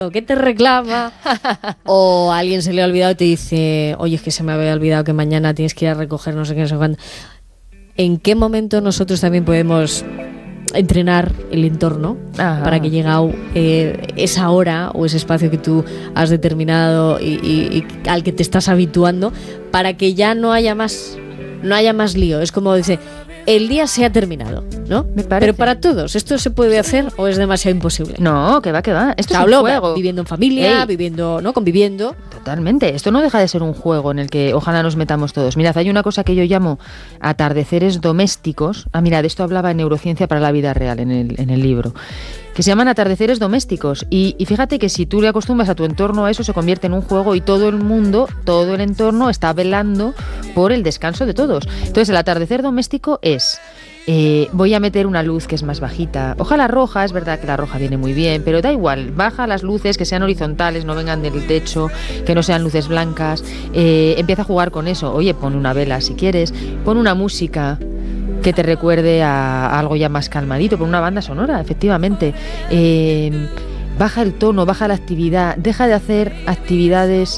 ¿Qué te reclama? O a alguien se le ha olvidado y te dice, oye, es que se me había olvidado que mañana tienes que ir a recoger no sé qué, no sé cuándo. ¿En qué momento nosotros también podemos entrenar el entorno para que llegue esa hora o ese espacio que tú has determinado y al que te estás habituando, para que ya no haya más lío? Es como dice, el día se ha terminado, ¿no? Me parece. Pero para todos, ¿esto se puede hacer o es demasiado imposible? No, que va. Esto es un juego. Viviendo en familia, conviviendo. Totalmente. Esto no deja de ser un juego en el que ojalá nos metamos todos. Mirad, hay una cosa que yo llamo atardeceres domésticos. Mirad, esto hablaba en Neurociencia para la vida real, en el libro, que se llaman atardeceres domésticos. Y fíjate que si tú le acostumbras a tu entorno a eso, se convierte en un juego y todo el mundo, todo el entorno está velando por el descanso de todos. Entonces, el atardecer doméstico es... voy a meter una luz que es más bajita, ojalá roja, es verdad que la roja viene muy bien, pero da igual, baja las luces, que sean horizontales, no vengan del techo, que no sean luces blancas, empieza a jugar con eso. Oye, pon una vela si quieres, pon una música que te recuerde a algo ya más calmadito, pon una banda sonora, efectivamente. Baja el tono, baja la actividad, deja de hacer actividades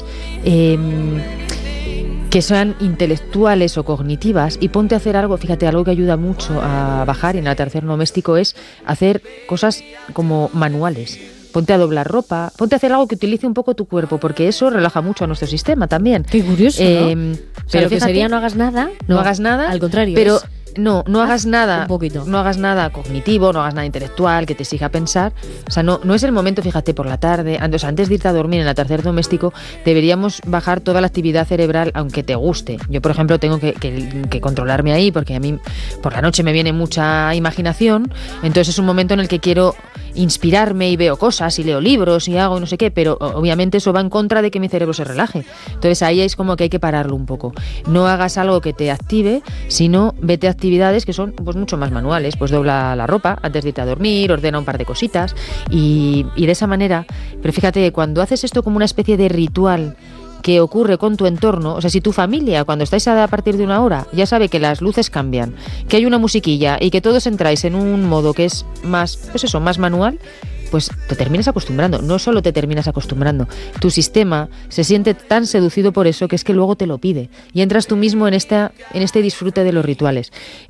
que sean intelectuales o cognitivas y ponte a hacer algo. Fíjate, algo que ayuda mucho a bajar en el atardecer doméstico es hacer cosas como manuales. Ponte a doblar ropa, ponte a hacer algo que utilice un poco tu cuerpo, porque eso relaja mucho a nuestro sistema también. Qué curioso, ¿no? Pero lo que sería no hagas nada. No hagas nada. Al contrario. Pero no hagas nada. Un poquito. No hagas nada cognitivo, no hagas nada intelectual que te exija pensar. O sea, no es el momento, fíjate, por la tarde, antes de irte a dormir en el atardecer doméstico, deberíamos bajar toda la actividad cerebral, aunque te guste. Yo, por ejemplo, tengo que controlarme ahí, porque a mí por la noche me viene mucha imaginación. Entonces es un momento en el que quiero inspirarme y veo cosas y leo libros y hago no sé qué, pero obviamente eso va en contra de que mi cerebro se relaje. Entonces ahí es como que hay que pararlo un poco. No hagas algo que te active, sino vete a actividades que son pues mucho más manuales. Pues dobla la ropa antes de irte a dormir, ordena un par de cositas y de esa manera. Pero fíjate, cuando haces esto como una especie de ritual que ocurre con tu entorno, o sea, si tu familia, cuando estáis a partir de una hora, ya sabe que las luces cambian, que hay una musiquilla y que todos entráis en un modo que es más, pues eso, más manual, pues te terminas acostumbrando. No solo te terminas acostumbrando, tu sistema se siente tan seducido por eso que es que luego te lo pide y entras tú mismo en este disfrute de los rituales.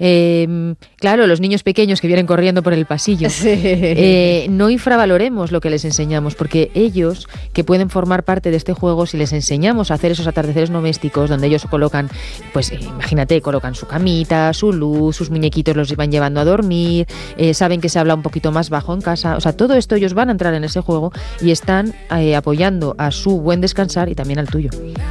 Claro, los niños pequeños que vienen corriendo por el pasillo, sí. No infravaloremos lo que les enseñamos, porque ellos, que pueden formar parte de este juego, si les enseñamos a hacer esos atardeceres domésticos donde ellos colocan, pues imagínate, colocan su camita, su luz, sus muñequitos los van llevando a dormir, saben que se habla un poquito más bajo en casa, o sea, todo esto ellos van a entrar en ese juego y están apoyando a su buen descansar y también al tuyo.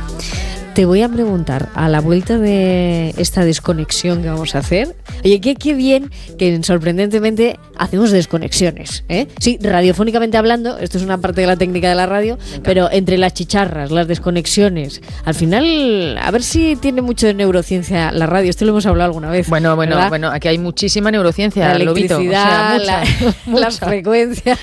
Te voy a preguntar, a la vuelta de esta desconexión que vamos a hacer, oye, qué bien que sorprendentemente hacemos desconexiones, ¿eh? Sí, radiofónicamente hablando, esto es una parte de la técnica de la radio, pero entre las chicharras, las desconexiones, al final, a ver si tiene mucho de neurociencia la radio, esto lo hemos hablado alguna vez. Bueno, aquí hay muchísima neurociencia, la electricidad, Lobito, o sea, mucha. Las frecuencias.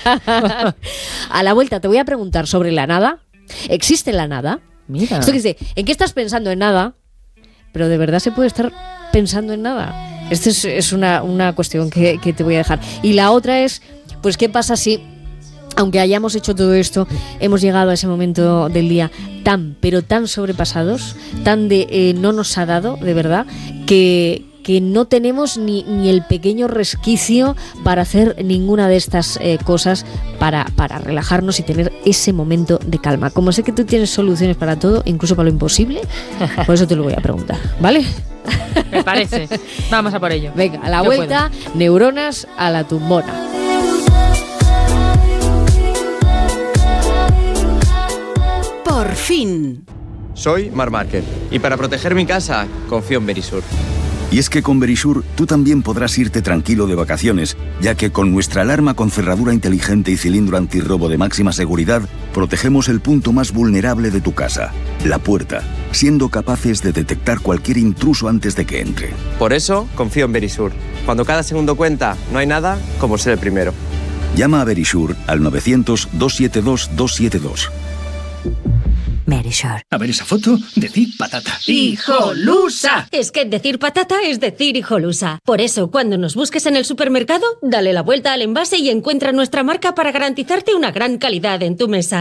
A la vuelta te voy a preguntar sobre la nada. ¿Existe la nada? Mira. Esto que dice, ¿en qué estás pensando? En nada. Pero de verdad se puede estar pensando en nada. Esta es una cuestión que te voy a dejar. Y la otra es, pues, ¿qué pasa si, aunque hayamos hecho todo esto, hemos llegado a ese momento del día pero tan sobrepasados, tan de no nos ha dado, de verdad, que no tenemos ni el pequeño resquicio para hacer ninguna de estas cosas para relajarnos y tener ese momento de calma? Como sé que tú tienes soluciones para todo, incluso para lo imposible, por eso te lo voy a preguntar, ¿vale? Me parece. Vamos a por ello. Venga, a la vuelta, neuronas a la tumbona. Por fin. Soy Marc Márquez y para proteger mi casa confío en Verisur. Y es que con Verisur tú también podrás irte tranquilo de vacaciones, ya que con nuestra alarma con cerradura inteligente y cilindro antirrobo de máxima seguridad, protegemos el punto más vulnerable de tu casa, la puerta, siendo capaces de detectar cualquier intruso antes de que entre. Por eso confío en Verisur. Cuando cada segundo cuenta, no hay nada como ser el primero. Llama a Verisur al 900-272-272. Verisure. A ver esa foto, decir patata. ¡Hijolusa! Es que decir patata es decir hijolusa. Por eso, cuando nos busques en el supermercado, dale la vuelta al envase y encuentra nuestra marca para garantizarte una gran calidad en tu mesa.